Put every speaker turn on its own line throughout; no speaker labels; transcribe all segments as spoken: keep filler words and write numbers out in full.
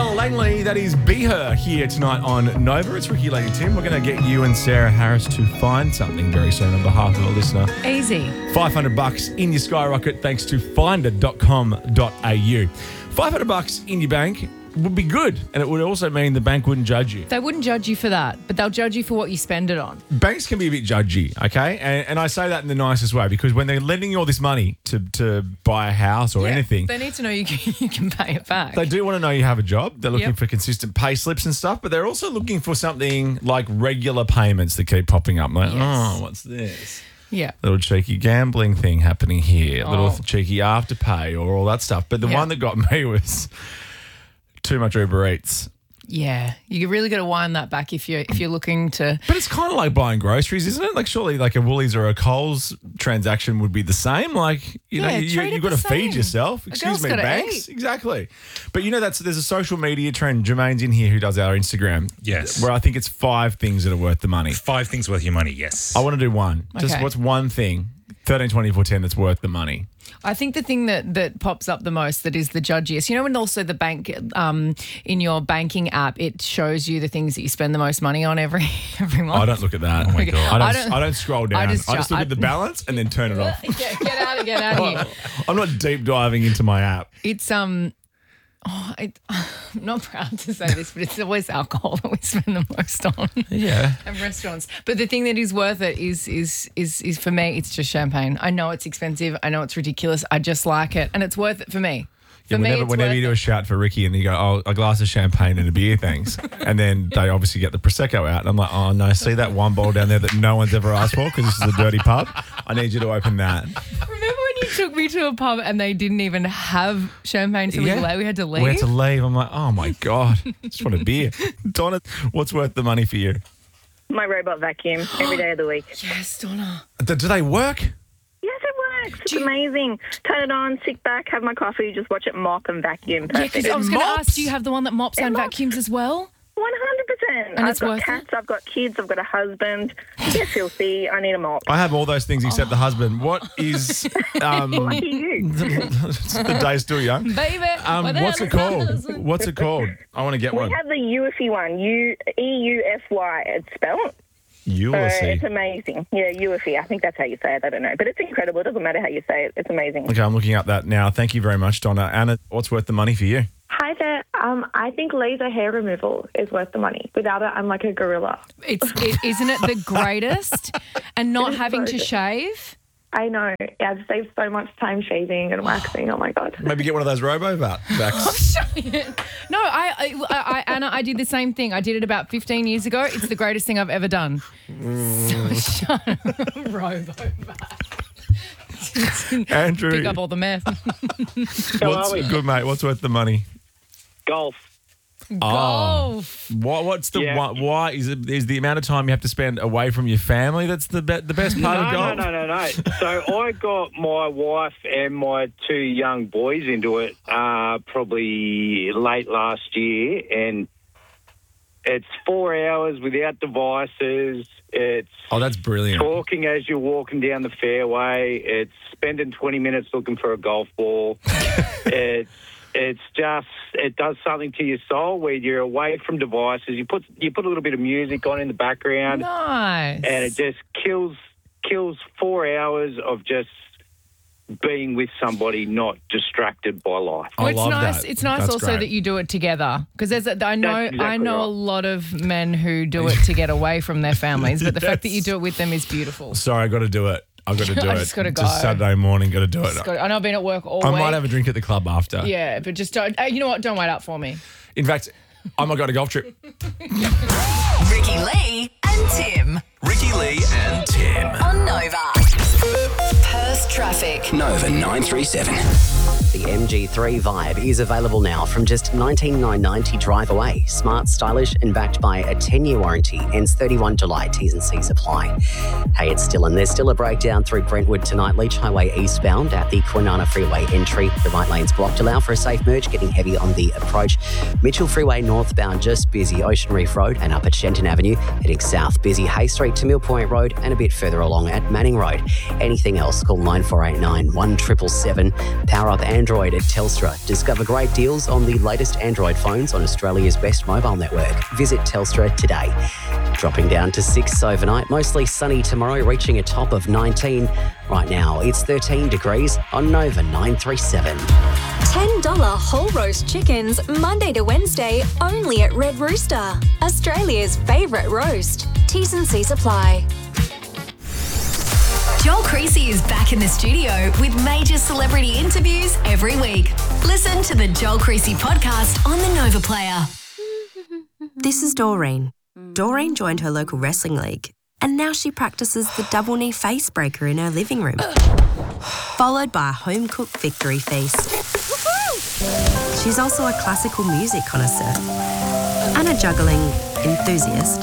Ella Langley, that is Be Her, here tonight on Nova. It's Ricky, Lady Tim. We're going to get you and Sarah Harris to find something very soon on behalf of a listener.
Easy.
five hundred bucks in your skyrocket thanks to finder dot com dot a u. five hundred bucks in your bank would be good, and it would also mean the bank wouldn't judge you.
They wouldn't judge you for that, but they'll judge you for what you spend it on.
Banks can be a bit judgy, okay? And, and I say that in the nicest way, because when they're lending you all this money to, to buy a house or
Yeah,
anything,
They need to know you can, you can pay it back.
they do want to know you have a job. They're looking
Yep.
for consistent pay slips and stuff, but they're also looking for something like regular payments that keep popping up. Like,
Yes.
oh, what's this?
Yeah.
Little cheeky gambling thing happening here, little
Oh.
cheeky afterpay or all that stuff. But the
Yeah.
one that got me was too much Uber Eats.
Yeah. You really got to wind that back if you're, if you're looking to...
But it's kind of like buying groceries, isn't it? Like, surely like a Woolies or a Coles transaction would be the same. Like, you know,
Yeah,
you,
treat
you,
it
you've got
the
to feed
same.
yourself.
A
Excuse
girl's
me,
gotta
banks.
eat.
Exactly. But you know, that's there's a social media trend. Jermaine's in here who does our Instagram.
Yes.
Where I think it's five things that are worth the money.
Five things worth your money, yes.
I want to do one. Just
Okay.
what's one thing, thirteen twenty-four ten, that's worth the money?
I think the thing that, that pops up the most that is the judgiest, you know, and also the bank, um, in your banking app, it shows you the things that you spend the most money on every every month.
I don't look at that. Oh
my God.
I don't,
I
I
don't-
don't, scroll down.
I
I
just
just,
ju-
look
I-
at the balance and then turn it off.
Get, get out of get out of here.
I'm not deep diving into my app.
It's um, oh, I, I'm not proud to say this, but it's always alcohol that we spend the most on.
Yeah.
And restaurants. But the thing that is worth it is is is is for me, it's just champagne. I know it's expensive. I know it's ridiculous. I just like it, and it's worth it for me. For
Yeah,
me,
whenever
it's
whenever
worth
you do a
it.
shout for Ricky and you go, oh, a glass of champagne and a beer, thanks. And then they obviously get the Prosecco out. And I'm like, oh, no, see that one bowl down there that no one's ever asked for because this is a dirty pub? I need you to open that.
Remember when you took me to a pub and they didn't even have champagne to leave away? We had to leave.
We had to leave. I'm like, oh, my God. I just want a beer. Donna, what's worth the money for you?
My robot vacuum every day of the week.
Yes, Donna.
Do, do they work?
Yes, it works. It's amazing. Turn it on, sit back, have my coffee, just watch it mop and vacuum.
Yeah,
Perfect.
because I was going to
mops?
ask, do you have the one that mops
It
and
mops.
vacuums as well?
one hundred percent.
And
I've
it's
got
worth
cats, I've got kids, I've got a husband. Get filthy. I need a mop.
I have all those things except the husband. What is... Um,
Lucky you.
the day's still young.
Baby.
Um,
without
what's
a
it called?
husband.
What's it called? I want to get
We
one.
have the U F Y one, U E U F Y. It's spelled. So
Ulysses.
it's amazing. Yeah, U F Y. I think that's how you say it. I don't know. But it's incredible. It doesn't matter how you say it. It's amazing.
Okay, I'm looking up that now. Thank you very much, Donna. Anna, what's worth the money for you?
Hi there. Um, I think laser hair removal is worth the money. Without it, I'm like a gorilla.
It's, it, isn't it the greatest? And not
is
having
so
to
good.
shave?
I know. Yeah, I've saved so much time shaving and waxing. Oh, my God.
Maybe get one of those robo vacs.
No, I, I, I, Anna, I did the same thing. I did it about fifteen years ago. It's the greatest thing I've ever done. So, shut up. Robo
Andrew,
Pick up all the meth.
what's good, mate? What's worth the money?
Golf.
Golf.
What? What's the
Yeah.
why? why is it? Is the amount of time you have to spend away from your family that's the be, the best part
No,
of golf?
no, no, no, no. So I got my wife and my two young boys into it uh, probably late last year, and it's four hours without devices. It's
Oh, that's brilliant.
talking as you're walking down the fairway. It's spending twenty minutes looking for a golf ball. it's it's just it does something to your soul where you're away from devices. You put you put a little bit of music on in the background,
Nice.
and it just kills kills four hours of just being with somebody, not distracted by life.
I
Well, it's
love
nice.
that.
It's nice
That's
also
great.
that you do it together because there's a, I know
That's exactly
I know a
right.
lot of men who do it to get away from their families, but the fact that you do it with them is beautiful.
Sorry, I got to do it. I've got to do
I
it.
just gotta go.
Just Saturday morning, got to do it.
It's got- I know I've been at work all
I
week.
might have a drink at the club after.
Yeah, but just don't. Uh, you know what? Don't wait up for me.
In fact, I might go on a golf trip.
Ricky Lee and Tim
Ricky Lee and Tim.
on Nova. Perth traffic.
Nova nine three seven.
The M G three Vibe is available now from just nineteen nine ninety drive away. Smart, stylish and backed by a ten-year warranty. Ends thirty-first July. T's and C's apply. Hey, it's Dylan. There's still a breakdown through Brentwood tonight. Leach Highway eastbound at the Kwinana Freeway entry. The right lane's blocked. Allow for a safe merge. Getting heavy on the approach. Mitchell Freeway northbound just busy. Ocean Reef Road and up at Shenton Avenue. Heading south busy. Hay Street to Mill Point Road and a bit further along at Manning Road. Anything else, call nine four eight nine, one seven seven seven. Power up and Android at Telstra. Discover great deals on the latest Android phones on Australia's best mobile network. Visit Telstra today. Dropping down to six overnight, mostly sunny tomorrow, reaching a top of nineteen. Right now, it's thirteen degrees on Nova nine three seven.
ten dollars whole roast chickens, Monday to Wednesday, only at Red Rooster. Australia's favourite roast. T's and C's apply.
Joel Creasy is back in the studio with major celebrity interviews every week. Listen to the Joel Creasy podcast on the Nova Player.
This is Doreen. Doreen joined her local wrestling league, and now she practices the double knee face breaker in her living room, followed by a home-cooked victory feast. She's also a classical music connoisseur and a juggling enthusiast.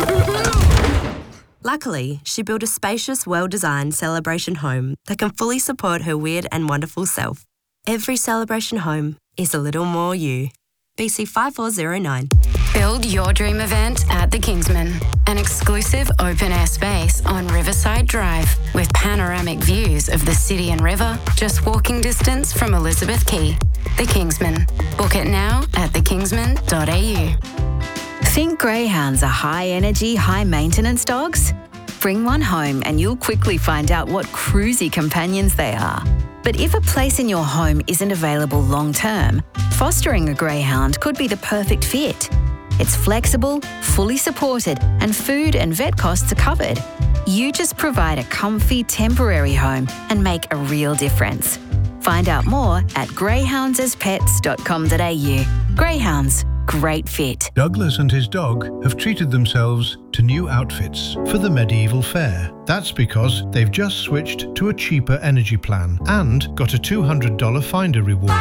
Luckily, she built a spacious, well-designed celebration home that can fully support her weird and wonderful self. Every celebration home is a little more you. B C five four zero nine.
Build your dream event at the Kingsman, an exclusive open-air space on Riverside Drive with panoramic views of the city and river, just walking distance from Elizabeth Quay. The Kingsman. Book it now at the kingsman dot a u.
Think greyhounds are high-energy, high-maintenance dogs? Bring one home and you'll quickly find out what cruisy companions they are. But if a place in your home isn't available long-term, fostering a greyhound could be the perfect fit. It's flexible, fully supported, and food and vet costs are covered. You just provide a comfy, temporary home and make a real difference. Find out more at greyhounds as pets dot com dot a u. Greyhounds. Great fit.
Douglas and his dog have treated themselves to new outfits for the medieval fair. That's because they've just switched to a cheaper energy plan and got a two hundred dollars Finder reward.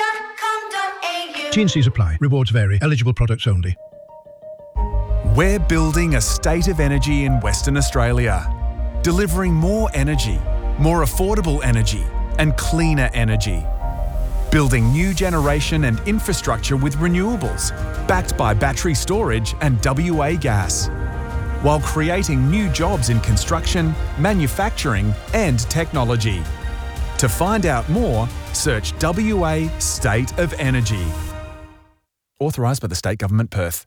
T and C's apply. Rewards vary. Eligible products only.
We're building a state of energy in Western Australia, delivering more energy, more affordable energy, and cleaner energy. Building new generation and infrastructure with renewables, backed by battery storage and W A gas, while creating new jobs in construction, manufacturing, and technology. To find out more, search W A State of Energy. Authorised by the State Government, Perth.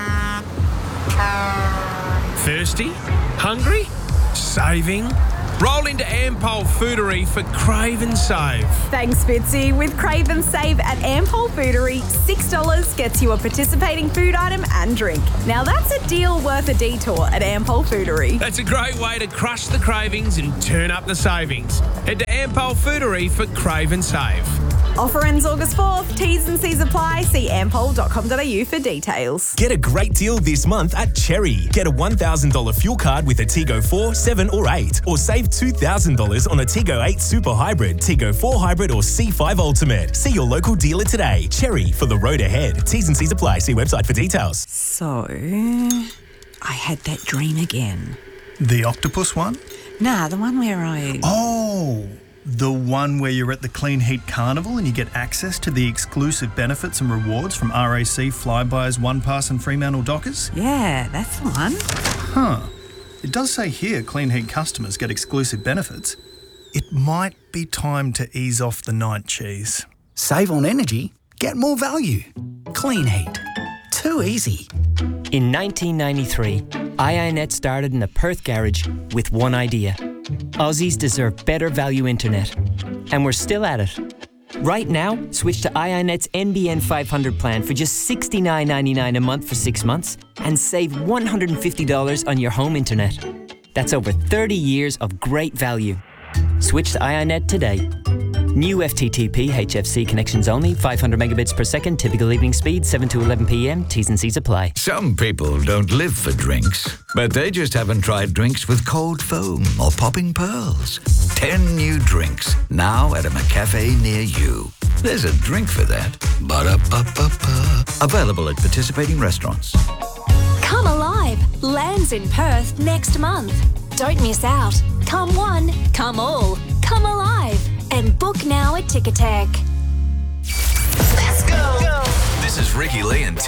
Thirsty? Hungry? Saving? Roll into Ampol Foodery for Crave and Save.
Thanks, Fitzy. With Crave and Save at Ampol Foodery, six dollars gets you a participating food item and drink. Now that's a deal worth a detour at Ampol Foodery.
That's a great way to crush the cravings and turn up the savings. Head to Ampol Foodery for Crave and Save.
Offer ends August fourth. T's and C's apply. See ampol dot com dot a u for details.
Get a great deal this month at Cherry. Get a one thousand dollars fuel card with a Tigo four, seven or eight, or save two thousand dollars on a Tigo eight Super Hybrid, Tigo four Hybrid or C five Ultimate. See your local dealer today. Cherry, for the road ahead. T's and C's apply. See website for details.
So, I had that dream again.
The octopus one?
Nah, the one where I...
Oh, the one where you're at the Clean Heat Carnival and you get access to the exclusive benefits and rewards from R A C, Flybuys, OnePass and Fremantle Dockers?
Yeah, that's the one.
Huh. It does say here Clean Heat customers get exclusive benefits. It might be time to ease off the night cheese.
Save on energy, get more value. Clean Heat. Too easy.
In nineteen ninety-three, I I Net started in a Perth garage with one idea. Aussies deserve better value internet. And we're still at it. Right now, switch to I I Net's N B N five hundred plan for just sixty-nine ninety-nine a month for six months and save one hundred fifty dollars on your home internet. That's over thirty years of great value. Switch to I I Net today. New F T T P H F C connections only, five hundred megabits per second, typical evening speed, seven to eleven p m, T's and C's apply.
Some people don't live for drinks, but they just haven't tried drinks with cold foam or popping pearls. Ten new drinks, now at a McCafe near you. There's a drink for that. Ba-da-ba-ba-ba. Available at participating restaurants.
Come alive. Lands in Perth next month. Don't miss out. Come one, come all. Come alive. And book now at Ticketek.
Let's go. This is Ricky Lee and